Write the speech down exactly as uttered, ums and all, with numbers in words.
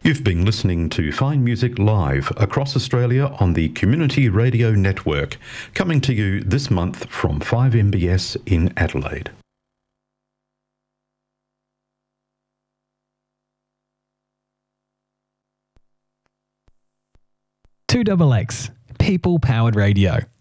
You've been listening to Fine Music Live across Australia on the Community Radio Network, coming to you this month from five M B S in Adelaide. two X X, People Powered Radio.